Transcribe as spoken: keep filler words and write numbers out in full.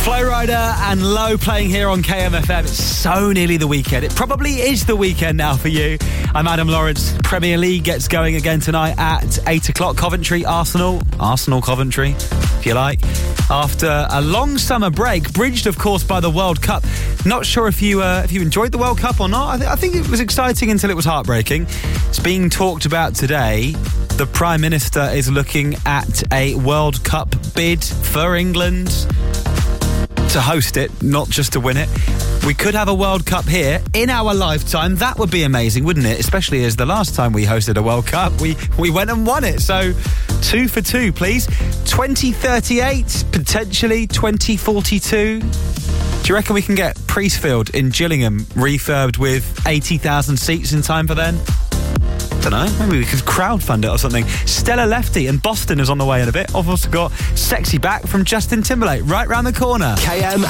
Flo Rida and Low playing here on K M F M. It's so nearly the weekend. It probably is the weekend now for you. I'm Adam Lawrence. Premier League gets going again tonight at eight o'clock. Coventry, Arsenal. Arsenal, Coventry, if you like. After a long summer break, bridged, of course, by the World Cup. Not sure if you uh, if you enjoyed the World Cup or not. I, th- I think it was exciting until it was heartbreaking. It's being talked about today. The Prime Minister is looking at a World Cup bid for England to host it, not just to win it. We could have a World Cup here in our lifetime. That would be amazing, wouldn't it? Especially as the last time we hosted a World Cup, we, we went and won it. So two for two, please. twenty thirty-eight, potentially twenty forty-two. Do you reckon we can get Priestfield in Gillingham refurbed with eighty thousand seats in time for then? I don't know, maybe we could crowdfund it or something. Stella Lefty and Boston is on the way in a bit. I've also got Sexy Back from Justin Timberlake right round the corner. K M